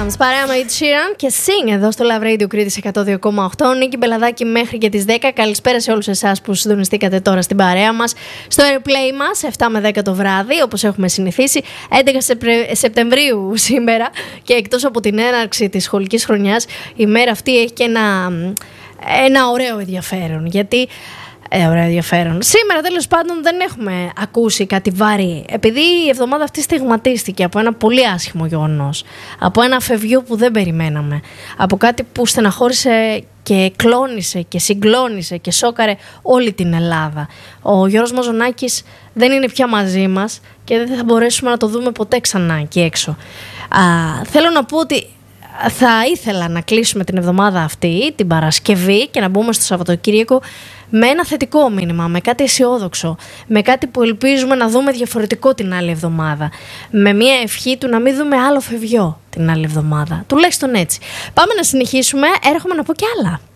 Williams, παρέα με Ed Sheeran και Sing εδώ στο Love Radio Κρήτης 102,8. Νίκη Μπελαδάκη μέχρι και τις 10. Καλησπέρα σε όλους εσάς που συντονιστήκατε τώρα στην παρέα μας. Στο Airplay μας, 7 με 10 το βράδυ, όπως έχουμε συνηθίσει. 11 Σεπτεμβρίου σήμερα και εκτός από την έναρξη της σχολικής χρονιάς, η μέρα αυτή έχει και ένα ωραίο ενδιαφέρον. Γιατί ωραίο ενδιαφέρον. Σήμερα τέλος πάντων δεν έχουμε ακούσει κάτι βαρύ, επειδή η εβδομάδα αυτή στιγματίστηκε από ένα πολύ άσχημο γεγονός, από ένα φευγείο που δεν περιμέναμε, από κάτι που στεναχώρησε και κλώνησε και συγκλώνησε και σόκαρε όλη την Ελλάδα. Ο Γιώργος Μαζονάκης δεν είναι πια μαζί μας και δεν θα μπορέσουμε να το δούμε ποτέ ξανά εκεί έξω. Θέλω να πω ότι θα ήθελα να κλείσουμε την εβδομάδα αυτή, την Παρασκευή, και να μπούμε στο Σαββατοκύριακο με ένα θετικό μήνυμα, με κάτι αισιόδοξο, με κάτι που ελπίζουμε να δούμε διαφορετικό την άλλη εβδομάδα. Με μια ευχή του να μην δούμε άλλο φευγιό την άλλη εβδομάδα. Τουλάχιστον έτσι. Πάμε να συνεχίσουμε, έρχομαι να πω κι άλλα.